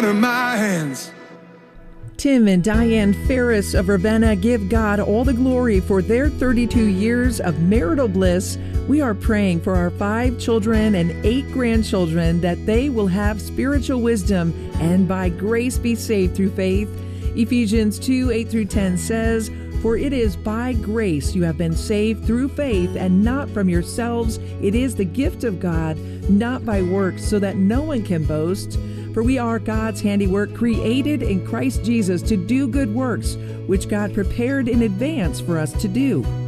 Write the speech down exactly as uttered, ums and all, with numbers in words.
of my hands. Tim and Diane Ferris of Ravenna give God all the glory for their thirty-two years of marital bliss. We are praying for our five children and eight grandchildren that they will have spiritual wisdom and by grace be saved through faith. Ephesians two, eight through ten says, "For it is by grace you have been saved through faith, and not from yourselves. It is the gift of God, not by works, so that no one can boast. For we are God's handiwork, created in Christ Jesus to do good works, which God prepared in advance for us to do."